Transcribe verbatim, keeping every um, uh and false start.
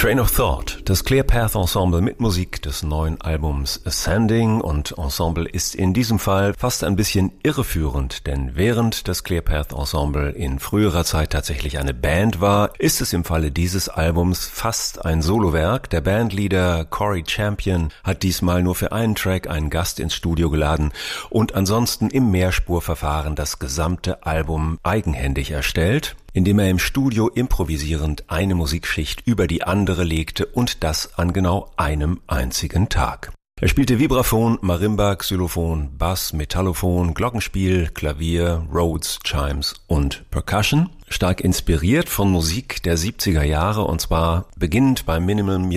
Train of Thought, das Clear Path Ensemble mit Musik des neuen Albums Ascending, und Ensemble ist in diesem Fall fast ein bisschen irreführend, denn während das Clear Path Ensemble in früherer Zeit tatsächlich eine Band war, ist es im Falle dieses Albums fast ein Solowerk. Der Bandleader Corey Champion hat diesmal nur für einen Track einen Gast ins Studio geladen und ansonsten im Mehrspurverfahren das gesamte Album eigenhändig erstellt, indem er im Studio improvisierend eine Musikschicht über die andere legte und das an genau einem einzigen Tag. Er spielte Vibraphon, Marimba, Xylophon, Bass, Metallophon, Glockenspiel, Klavier, Rhodes, Chimes und Percussion. Stark inspiriert von Musik der siebziger Jahre, und zwar beginnend beim Minimal